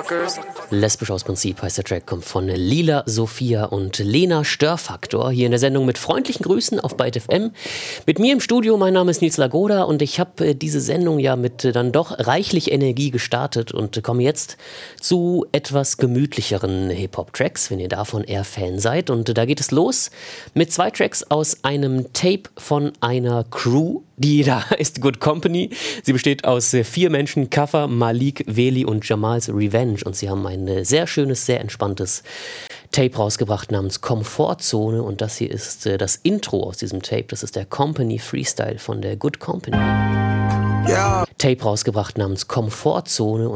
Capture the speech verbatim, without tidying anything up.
motherfuckers. Lesbisch aus Prinzip heißt der Track, kommt von Lila Sophia und Lena Störfaktor. Hier in der Sendung mit freundlichen Grüßen auf Byte F M. Mit mir im Studio, mein Name ist Nils Lagoda und ich habe äh, diese Sendung ja mit äh, dann doch reichlich Energie gestartet und äh, komme jetzt zu etwas gemütlicheren Hip-Hop-Tracks, wenn ihr davon eher Fan seid. Und äh, da geht es los mit zwei Tracks aus einem Tape von einer Crew, die da ist Good Company. Sie besteht aus äh, vier Menschen, Kaffer, Malik, Veli und Jamals Revenge. Und sie haben ein äh, sehr schönes, sehr entspanntes Tape rausgebracht namens Komfortzone. Und das hier ist äh, das Intro aus diesem Tape. Das ist der Company Freestyle von der Good Company. Yeah. Tape rausgebracht namens Komfortzone. Und